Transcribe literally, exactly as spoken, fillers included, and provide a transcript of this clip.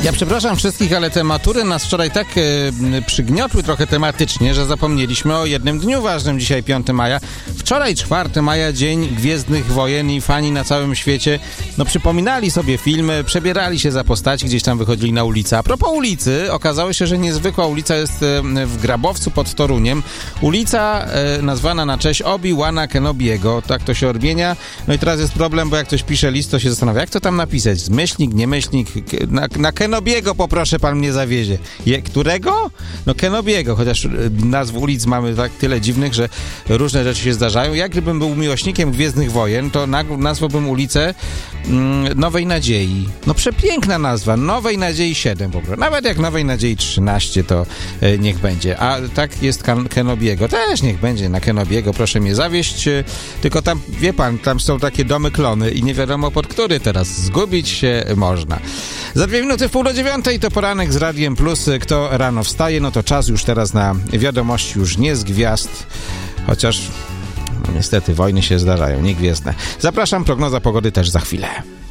Ja przepraszam wszystkich, ale te matury nas wczoraj tak e, przygniotły trochę tematycznie, że zapomnieliśmy o jednym dniu ważnym dzisiaj, piątego maja. Wczoraj, czwartego maja, Dzień Gwiezdnych Wojen i fani na całym świecie no przypominali sobie filmy, przebierali się za postaci, gdzieś tam wychodzili na ulicę. A propos ulicy, okazało się, że niezwykła ulica jest e, w Grabowcu pod Toruniem. Ulica e, nazwana na cześć Obi-Wana Kenobiego, tak to się odmienia. No i teraz jest problem, bo jak ktoś pisze list, to się zastanawia, jak to tam napisać? Myślnik, nie myślnik, na, na Kenobiego poproszę, pan mnie zawiezie. Je, którego? No Kenobiego, chociaż nazw ulic mamy tak tyle dziwnych, że różne rzeczy się zdarzają. Jak gdybym był miłośnikiem Gwiezdnych Wojen, to nazwałbym ulicę mm, Nowej Nadziei. No przepiękna nazwa, Nowej Nadziei siedem po prostu. Nawet jak Nowej Nadziei trzynaście, to e, niech będzie. A tak jest Ken- Kenobiego. Też niech będzie na Kenobiego, proszę mnie zawieźć. E, tylko tam, wie pan, tam są takie domy klony i nie wiadomo pod który teraz. Zgubić się można. Za dwie minuty w pół do dziewiątej to poranek z Radiem Plus. Kto rano wstaje, no to czas już teraz na wiadomości już nie z gwiazd, chociaż no niestety wojny się zdarzają, nie gwiezdne. Zapraszam, prognoza pogody też za chwilę.